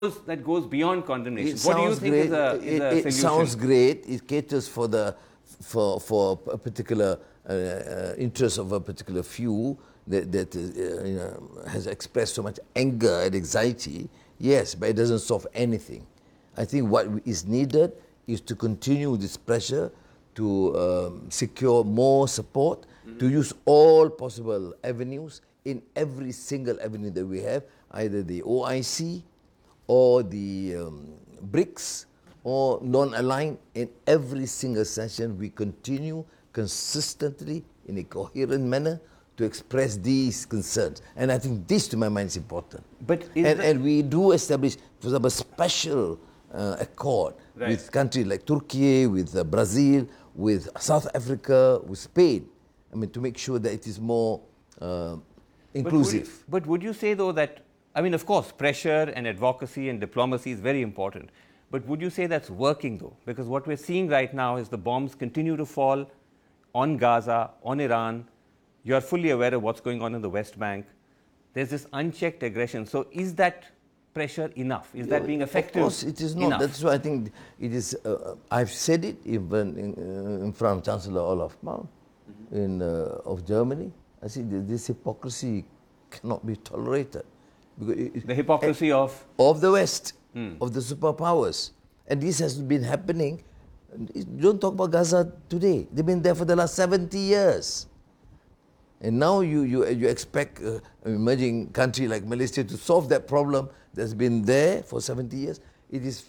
that goes beyond condemnation. What do you think is a solution? It sounds great. It caters for a particular interest of a particular few that has expressed so much anger and anxiety. Yes, but it doesn't solve anything. I think what is needed is to continue this pressure to secure more support, to use all possible avenues in every single avenue that we have, either the OIC or the BRICS or non-aligned. In every single session, we continue consistently in a coherent manner to express these concerns. And I think this, to my mind, is important. But and we do establish, for example, a special accord with countries like Turkey, with Brazil, with South Africa, with Spain, I mean, to make sure that it is more inclusive. But would you say, though, that, I mean, of course, pressure and advocacy and diplomacy is very important. But would you say that's working, though? Because what we're seeing right now is the bombs continue to fall on Gaza, on Iran. You're fully aware of what's going on in the West Bank. There's this unchecked aggression. So is that pressure enough? Is that being effective? Of course, it is not. Enough? That's why I think it is. I've said it even in front of Chancellor Olaf Malm of Germany. I see this hypocrisy cannot be tolerated. The hypocrisy of the West, of the superpowers. And this has been happening. Don't talk about Gaza today. They've been there for the last 70 years. And now you expect an emerging country like Malaysia to solve that problem that's been there for 70 years. It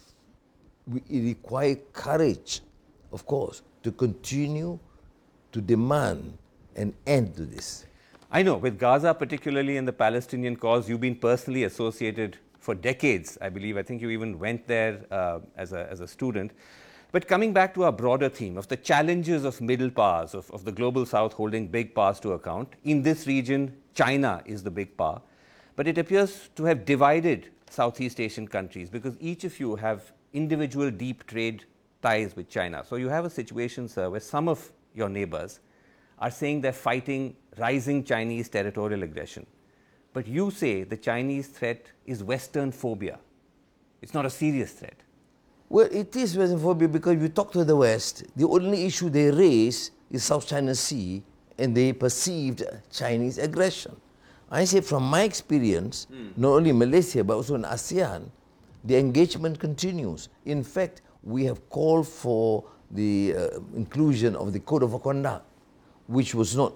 requires courage, of course, to continue to demand an end to this. I know, with Gaza particularly and the Palestinian cause, you've been personally associated for decades, I believe. I think you even went there as a student. But coming back to our broader theme of the challenges of middle powers, of the global south holding big powers to account, in this region, China is the big power. But it appears to have divided Southeast Asian countries because each of you have individual deep trade ties with China. So you have a situation, sir, where some of your neighbors are saying they're fighting rising Chinese territorial aggression. But you say the Chinese threat is Western phobia. It's not a serious threat. Well, it is Western phobia because if you talk to the West, the only issue they raise is South China Sea and they perceived Chinese aggression. I say from my experience, not only Malaysia but also in ASEAN, the engagement continues. In fact, we have called for the inclusion of the Code of Conduct, which was not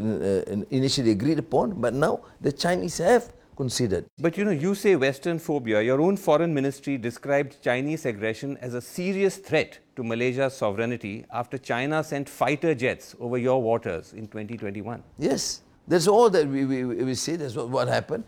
initially agreed upon, but now the Chinese have considered. But you say Western phobia. Your own foreign ministry described Chinese aggression as a serious threat to Malaysia's sovereignty after China sent fighter jets over your waters in 2021. Yes, that's all that we say. That's what happened.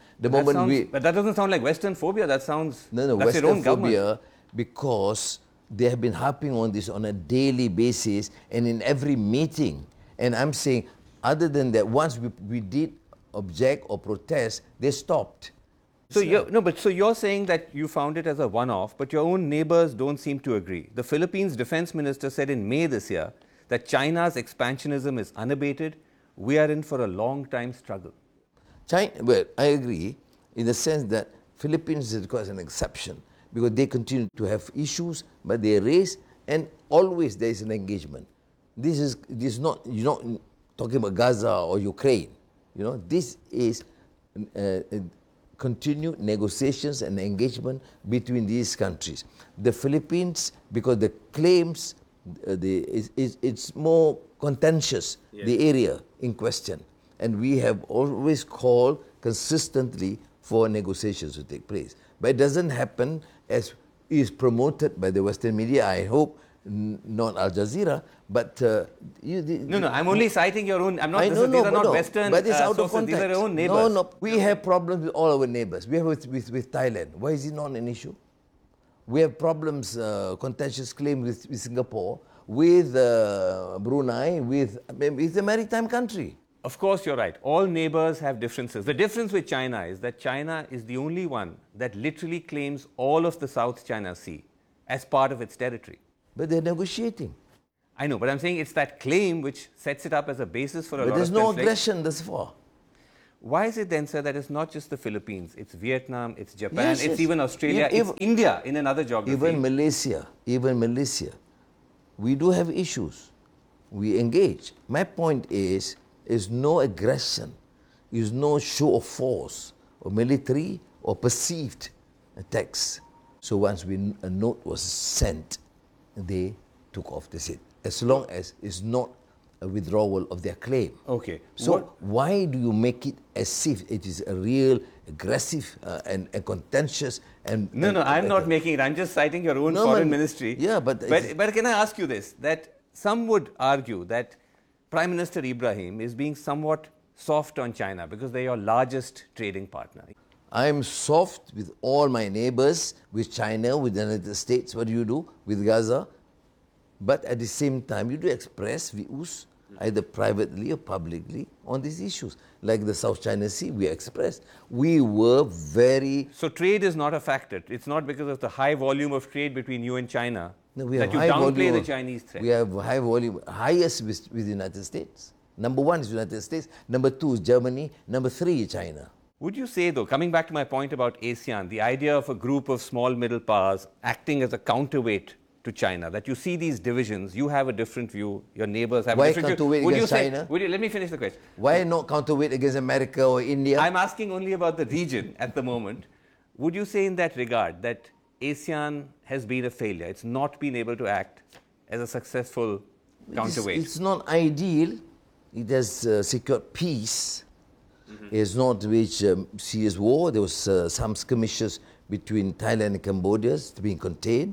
But that doesn't sound like Western phobia. That sounds that's Western your own phobia government. Because they have been harping on this on a daily basis and in every meeting. And I'm saying, other than that, once we did object or protest, they stopped. So you're saying that you found it as a one-off, but your own neighbors don't seem to agree. The Philippines defense minister said in May this year that China's expansionism is unabated. We are in for a long-time struggle. Well, I agree in the sense that Philippines is an exception because they continue to have issues, but they raise, and always there is an engagement. This is not, you're not talking about Gaza or Ukraine. This is continued negotiations and engagement between these countries. The Philippines, because the claims, it's more contentious, the area in question. And we have always called consistently for negotiations to take place. But it doesn't happen as is promoted by the Western media, I hope, not Al Jazeera, but No, I'm only citing your own. I'm not. These are not Western. But it's out of sources. context. These are your own neighbors. No. We have problems with all our neighbors. We have with Thailand. Why is it not an issue? We have problems, contentious claims with Singapore, with Brunei, with a maritime country. Of course, you're right. All neighbors have differences. The difference with China is that China is the only one that literally claims all of the South China Sea as part of its territory. But they're negotiating. I know, but I'm saying it's that claim which sets it up as a basis for a lot of But there's no conflict. aggression thus far. Why is it then, sir, that it's not just the Philippines, it's Vietnam, it's Japan, Yes, it's yes. even Australia, it's India in another geography? Even Malaysia, we do have issues. We engage. My point is no aggression, is no show of force or military or perceived attacks. So once a note was sent, they took off. They said, as long as it's not a withdrawal of their claim. Okay. So why do you make it as if it is a real aggressive and contentious and... No, I'm not making it. I'm just citing your own foreign ministry. Yeah, but can I ask you this, that some would argue that Prime Minister Ibrahim is being somewhat soft on China because they're your largest trading partner. I'm soft with all my neighbors, with China, with the United States. What do you do with Gaza? But at the same time, you do express views, either privately or publicly, on these issues. Like the South China Sea, we expressed. We were very... So trade is not a factor. It's not because of the high volume of trade between you and China that you downplay the Chinese threat. We have high volume, highest with the United States. Number one is United States. Number two is Germany. Number three is China. Would you say, though, coming back to my point about ASEAN, the idea of a group of small middle powers acting as a counterweight to China, that you see these divisions, you have a different view, your neighbors have a different view. Why counterweight against China? Let me finish the question. Why not counterweight against America or India? I'm asking only about the region at the moment. Would you say in that regard that ASEAN has been a failure? It's not been able to act as a successful counterweight. It's not ideal. It has secured peace. It's not reached serious war. There was some skirmishes between Thailand and Cambodia being contained.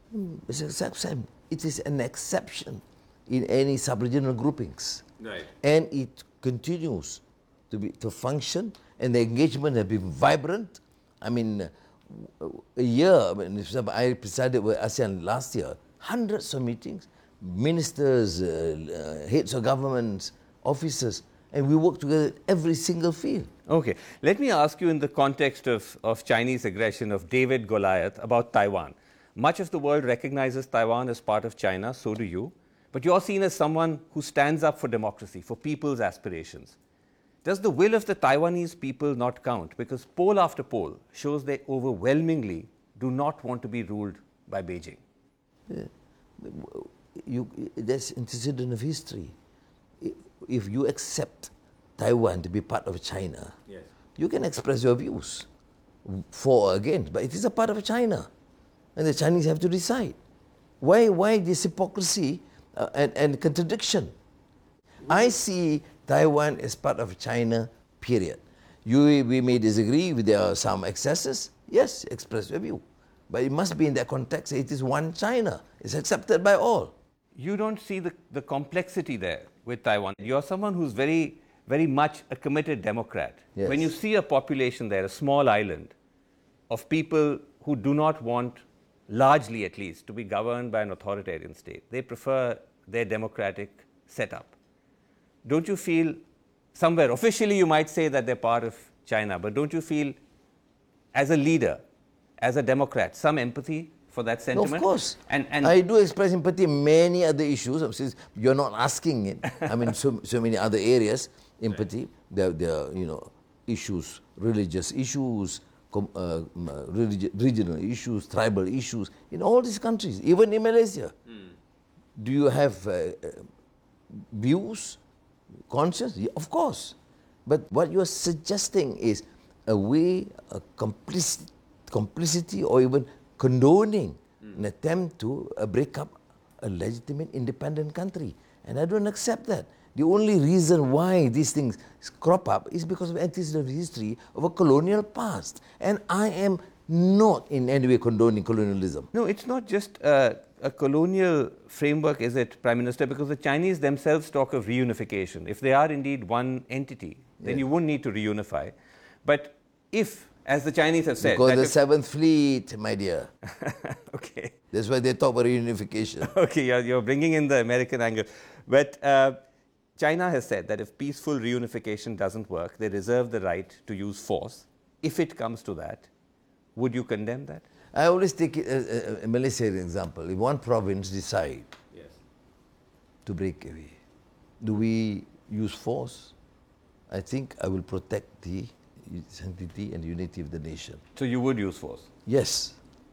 It is an exception in any sub-regional groupings. Right. And it continues to function, and the engagement has been vibrant. I mean, a year, I presided with ASEAN last year, hundreds of meetings, ministers, heads of governments, officers, and we work together every single field. Okay. Let me ask you in the context of Chinese aggression, of David Goliath, about Taiwan. Much of the world recognizes Taiwan as part of China, so do you. But you're seen as someone who stands up for democracy, for people's aspirations. Does the will of the Taiwanese people not count? Because poll after poll shows they overwhelmingly do not want to be ruled by Beijing. That's antecedent of history. If you accept Taiwan to be part of China, yes, you can express your views for or against, but it is a part of China, and the Chinese have to decide. Why this hypocrisy and contradiction? I see Taiwan as part of China, period. We may disagree with there are some excesses. Yes, express your view. But it must be in that context. It is one China. It's accepted by all. You don't see the complexity there with Taiwan. You're someone who's very, very much a committed Democrat. Yes. When you see a population there, a small island, of people who do not want, largely at least, to be governed by an authoritarian state, they prefer their democratic setup. Don't you feel somewhere, officially you might say that they're part of China, but don't you feel, as a leader, as a Democrat, some empathy for that sentiment? No, of course. And I do express empathy in many other issues. Since you're not asking it, I mean, so many other areas, empathy. There are, issues, religious issues, regional issues, tribal issues, in all these countries, even in Malaysia. Do you have views, conscience? Yeah, of course. But what you're suggesting is a way, a complicity or even condoning an attempt to break up a legitimate independent country. And I don't accept that. The only reason why these things crop up is because of antecedent history of a colonial past. And I am not in any way condoning colonialism. No, it's not just a colonial framework, is it, Prime Minister? Because the Chinese themselves talk of reunification. If they are indeed one entity, then you wouldn't need to reunify. But if, as the Chinese have said... Because the Seventh Fleet, my dear. Okay. That's why they talk about reunification. Okay, you're bringing in the American angle. But China has said that if peaceful reunification doesn't work, they reserve the right to use force. If it comes to that, would you condemn that? I always take it as a Malaysian example. If one province decide to break away, do we use force? I think I will protect the sanctity and unity of the nation. So you would use force? Yes.